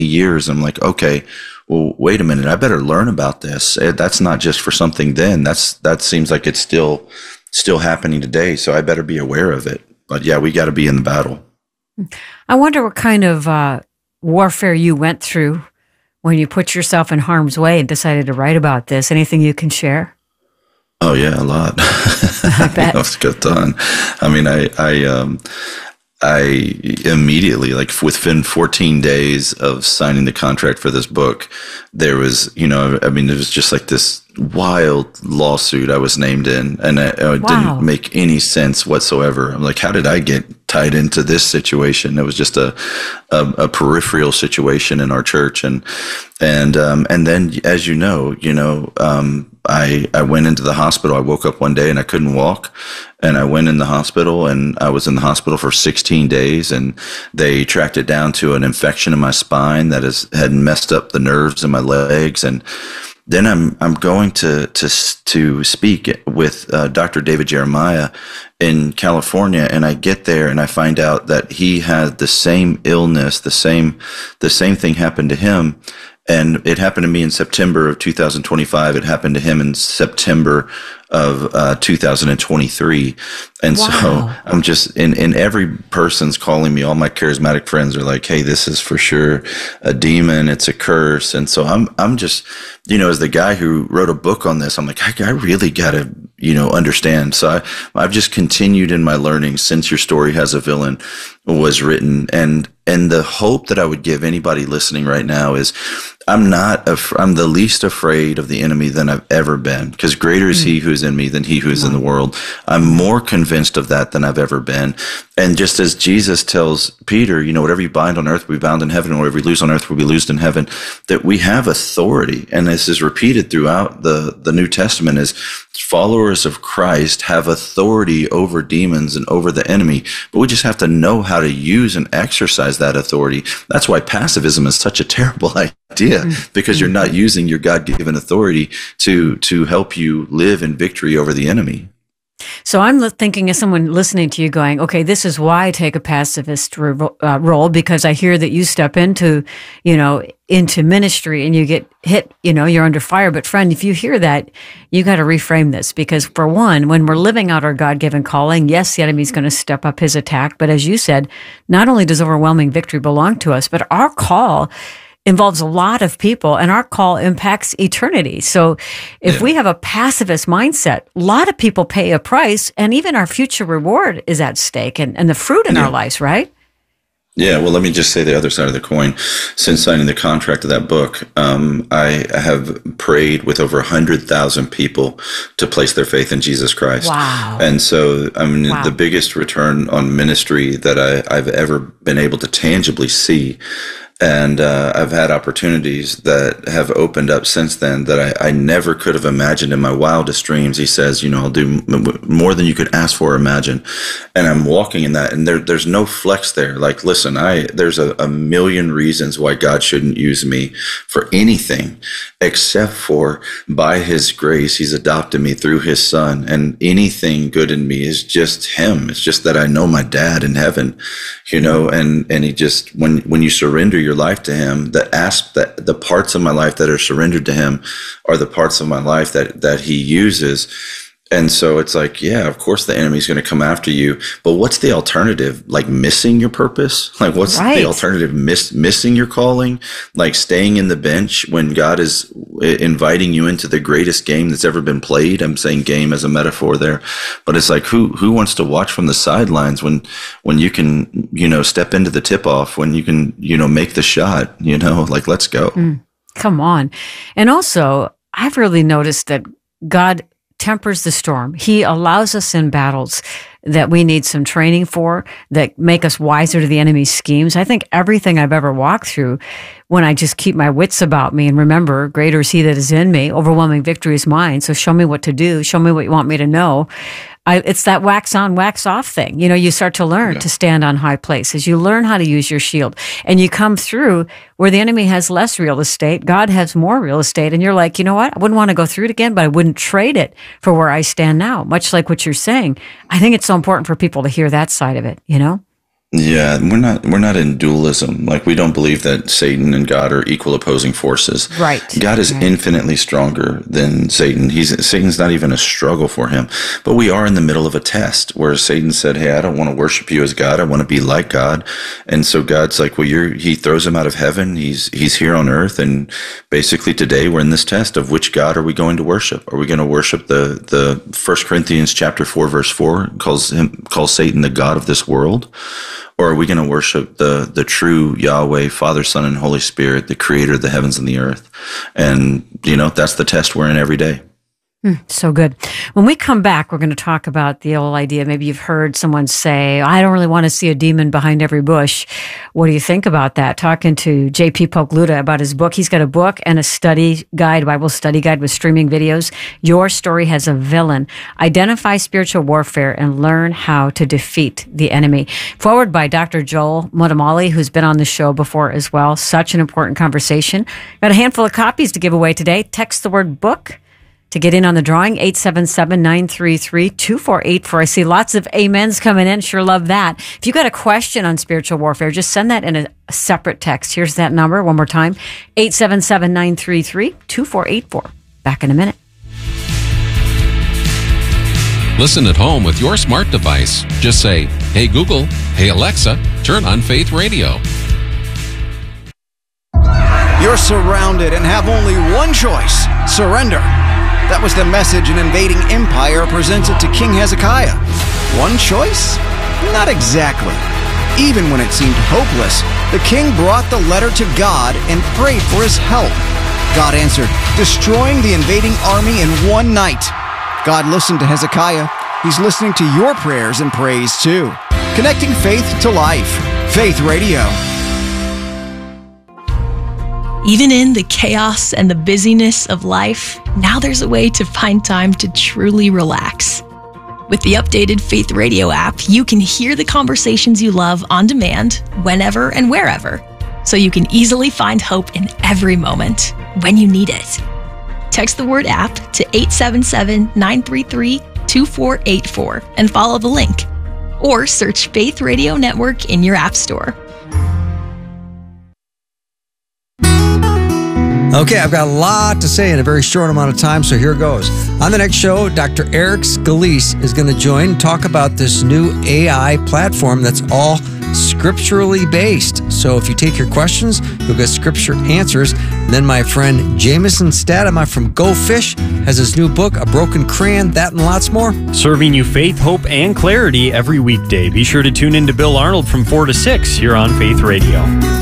years. I'm like, okay, well, wait a minute. I better learn about this. That's not just for something then. That seems like it's still happening today. So I better be aware of it. But yeah, we got to be in the battle. I wonder what kind of warfare you went through when you put yourself in harm's way and decided to write about this. Anything you can share? Oh yeah, a lot. I bet. That was a good ton. I mean, I immediately, like within 14 days of signing the contract for this book, there was, it was just like this wild lawsuit I was named in, and it didn't make any sense whatsoever. I'm like, how did I get tied into this situation? It was just a peripheral situation in our church, and then, as I went into the hospital. I woke up one day and I couldn't walk, and I went in the hospital, and I was in the hospital for 16 days, and they tracked it down to an infection in my spine that had messed up the nerves in my legs. And then I'm going to speak with Dr. David Jeremiah in California, and I get there and I find out that he had the same illness, the same thing happened to him. And it happened to me in September of 2025. It happened to him in September of 2023. And so I'm just, in every person's calling me, all my charismatic friends are like, hey, this is for sure a demon. It's a curse. And so I'm just, as the guy who wrote a book on this, I'm like, I really got to, understand. So I've just continued in my learning since Your Story Has a Villain was written. And the hope that I would give anybody listening right now is I'm the least afraid of the enemy than I've ever been, because greater is he who's in me than he who's in the world. I'm more convinced of that than I've ever been. And just as Jesus tells Peter, whatever you bind on earth will be bound in heaven, and whatever you loose on earth will be loosed in heaven, that we have authority. And this is repeated throughout the New Testament, is followers of Christ have authority over demons and over the enemy, but we just have to know how to use and exercise that authority. That's why passivism is such a terrible idea, because you're not using your God-given authority to help you live in victory over the enemy. So I'm thinking of someone listening to you going, okay, this is why I take a pacifist role, because I hear that you step into ministry and you get hit, you're under fire. But friend, if you hear that, you got to reframe this, because for one, when we're living out our God-given calling, yes, the enemy's going to step up his attack. But as you said, not only does overwhelming victory belong to us, but our call involves a lot of people, and our call impacts eternity. So if we have a pacifist mindset, a lot of people pay a price, and even our future reward is at stake, and the fruit in our lives, right? Yeah, well, let me just say the other side of the coin. Since signing the contract of that book, I have prayed with over 100,000 people to place their faith in Jesus Christ. Wow. And so, the biggest return on ministry that I've ever been able to tangibly see. And I've had opportunities that have opened up since then that I never could have imagined in my wildest dreams. He says, I'll do more than you could ask for or imagine. And I'm walking in that, and there's no flex there. Like, listen, there's a million reasons why God shouldn't use me for anything, except for by his grace, he's adopted me through his son. And anything good in me is just him. It's just that I know my dad in heaven, and he just, when you surrender your life to him, the parts of my life that are surrendered to him are the parts of my life that he uses. And so it's like, yeah, of course the enemy's going to come after you, but what's the alternative? Like missing your purpose? Like what's the alternative? Missing your calling? Like staying in the bench when God is inviting you into the greatest game that's ever been played? I'm saying game as a metaphor there, but it's like, who wants to watch from the sidelines when you can, step into the tip off, when you can, make the shot, like, let's go. Come on. And also, I've really noticed that God tempers the storm. He allows us in battles that we need some training for, that make us wiser to the enemy's schemes. I think everything I've ever walked through, when I just keep my wits about me and remember, greater is he that is in me, overwhelming victory is mine. So show me what to do. Show me what you want me to know. It's that wax on, wax off thing. You start to learn to stand on high places. You learn how to use your shield, and you come through where the enemy has less real estate. God has more real estate. And you're like, you know what? I wouldn't want to go through it again, but I wouldn't trade it for where I stand now. Much like what you're saying. I think it's so important for people to hear that side of it, Yeah, we're not in dualism. Like, we don't believe that Satan and God are equal opposing forces. Right. God is infinitely stronger than Satan. Satan's not even a struggle for him. But we are in the middle of a test where Satan said, "Hey, I don't want to worship you as God. I want to be like God." And so God's like, "Well, he throws him out of heaven. He's here on earth, and basically today we're in this test of which God are we going to worship? Are we going to worship the 1 Corinthians chapter 4 verse 4 calls Satan the god of this world? Or are we going to worship the true Yahweh, Father, Son, and Holy Spirit, the creator of the heavens and the earth?" And, that's the test we're in every day. So good. When we come back, we're going to talk about the old idea. Maybe you've heard someone say, "I don't really want to see a demon behind every bush." What do you think about that? Talking to J.P. Pokluda about his book. He's got a book and a study guide, Bible study guide with streaming videos. Your Story Has a Villain. Identify spiritual warfare and learn how to defeat the enemy. Forward by Dr. Joel Muddamalle, who's been on the show before as well. Such an important conversation. Got a handful of copies to give away today. Text the word book to get in on the drawing, 877-933-2484. I see lots of amens coming in. Sure love that. If you got a question on spiritual warfare, just send that in a separate text. Here's that number one more time, 877-933-2484. Back in a minute. Listen at home with your smart device. Just say, "Hey Google, hey Alexa, turn on Faith Radio." You're surrounded and have only one choice: surrender. That was the message an invading empire presented to King Hezekiah. One choice? Not exactly. Even when it seemed hopeless, the king brought the letter to God and prayed for his help. God answered, destroying the invading army in one night. God listened to Hezekiah. He's listening to your prayers and praise too. Connecting faith to life. Faith Radio. Even in the chaos and the busyness of life, now there's a way to find time to truly relax. With the updated Faith Radio app, you can hear the conversations you love on demand, whenever and wherever, so you can easily find hope in every moment when you need it. Text the word app to 877-933-2484 and follow the link. Or search Faith Radio Network in your app store. Okay, I've got a lot to say in a very short amount of time, so here goes. On the next show, Dr. Eric Scalise is going to join and talk about this new AI platform that's all scripturally based. So if you take your questions, you'll get scripture answers. And then my friend Jameson Statema from Go Fish has his new book, A Broken Crayon, that and lots more. Serving you faith, hope, and clarity every weekday. Be sure to tune in to Bill Arnold from 4 to 6 here on Faith Radio.